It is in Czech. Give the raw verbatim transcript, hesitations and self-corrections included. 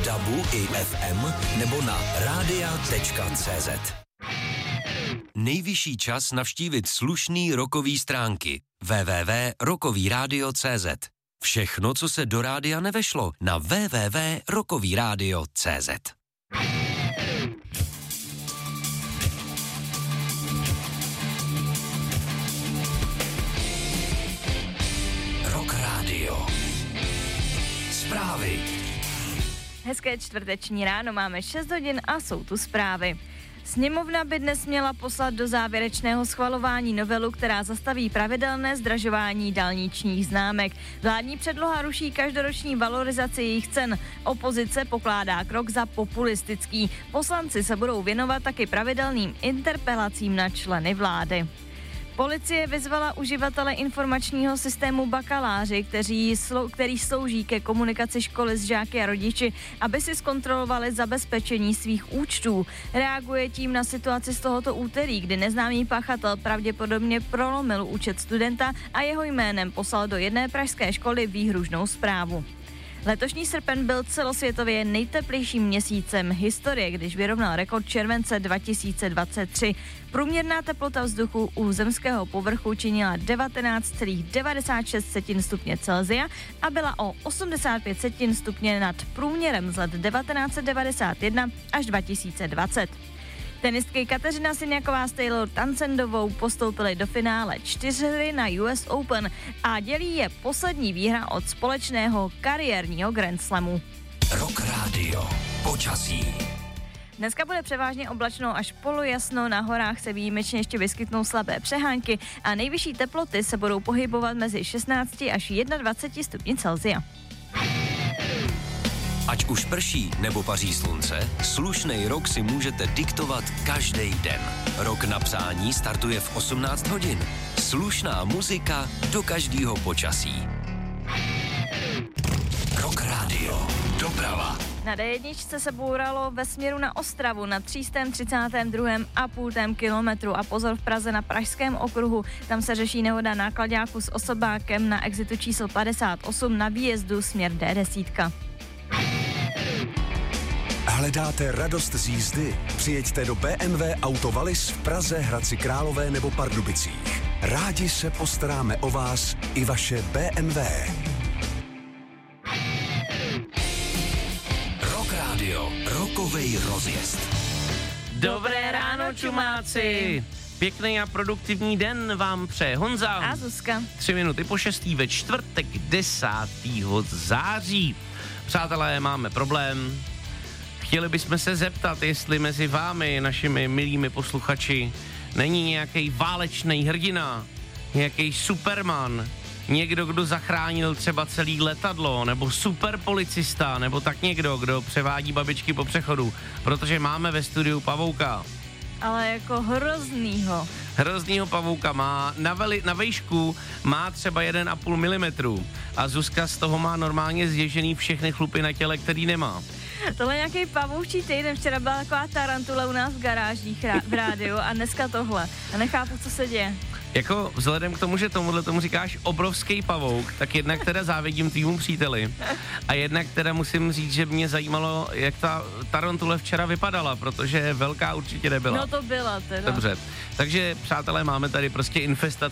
dabu i ef em nebo na rádia tečka cé zet. Nejvyšší čas navštívit slušný rockový stránky w w w tečka rockový rádio tečka cé zet. Všechno, co se do rádia nevešlo, na w w w tečka rockový rádio tečka cé zet. Rock Radio. Zprávy. Hezké čtvrteční ráno, máme šest hodin a jsou tu zprávy. Sněmovna by dnes měla poslat do závěrečného schvalování novelu, která zastaví pravidelné zdražování dálničních známek. Vládní předloha ruší každoroční valorizaci jejich cen. Opozice pokládá krok za populistický. Poslanci se budou věnovat taky pravidelným interpelacím na členy vlády. Policie vyzvala uživatele informačního systému Bakaláři, kteří slou, který slouží ke komunikaci školy s žáky a rodiči, aby si zkontrolovali zabezpečení svých účtů. Reaguje tím na situaci z tohoto úterý, kdy neznámý pachatel pravděpodobně prolomil účet studenta a jeho jménem poslal do jedné pražské školy výhružnou zprávu. Letošní srpen byl celosvětově nejteplejším měsícem historie, když vyrovnal rekord července dva tisíce dvacet tři. Průměrná teplota vzduchu u zemského povrchu činila devatenáct celá devadesát šest stupně Celsia a byla o osmdesát pět setin stupně nad průměrem z let devatenáct set devadesát jedna až dva tisíce dvacet. Tenistky Kateřina Siniaková s Taylor Townsendovou postoupily do finále čtyřhry na U S Open a dělí je poslední výhra od společného kariérního Grand Slamu. Rock Radio. Počasí. Dneska bude převážně oblačno až polojasno, na horách se výjimečně ještě vyskytnou slabé přehánky a nejvyšší teploty se budou pohybovat mezi šestnáct až dvacet jedna stupni Celsia. Ať už prší nebo paří slunce, slušnej rok si můžete diktovat každý den. Rok na psání startuje v osmnáct hodin. Slušná muzika do každého počasí. Rock Radio. Doprava. Na D jedna se bouralo ve směru na Ostravu na tři sta třicet dva a půl kilometru a pozor v Praze na Pražském okruhu. Tam se řeší nehoda náklaďáku s osobákem na exitu číslo padesát osm na výjezdu směr D deset. Hledáte radost z jízdy? Přijeďte do bé em vé Auto Wallis v Praze, Hradci Králové nebo Pardubicích. Rádi se postaráme o vás i vaše bé em vé. Rock Radio. Rockovej rozjezd. Dobré ráno, čumáci! Pěkný a produktivní den vám přeje Honza a Zuzka. Tři minuty po šestý ve čtvrtek desátého září. Přátelé, máme problém. Chtěli bychom se zeptat, jestli mezi vámi, našimi milými posluchači, není nějaký válečný hrdina, nějaký superman, někdo, kdo zachránil třeba celý letadlo, nebo superpolicista, nebo tak někdo, kdo převádí babičky po přechodu, protože máme ve studiu pavouka. Ale jako hroznýho. Hroznýho pavouka má, na, veli, na vejšku má třeba jeden a půl milimetru a Zuzka z toho má normálně zježený všechny chlupy na těle, který nemá. Tohle je nějaký pavoučí týden, včera byla taková tarantula u nás v garážích rá, v rádiu a dneska tohle. A nechápu, co se děje. Jako vzhledem k tomu, že tomuhle tomu říkáš obrovský pavouk, tak jednak teda závidím tvýmu příteli a jednak teda musím říct, že mě zajímalo, jak ta tarantule včera vypadala, protože velká určitě nebyla. No to byla teda. Dobře, takže přátelé, máme tady prostě infestaci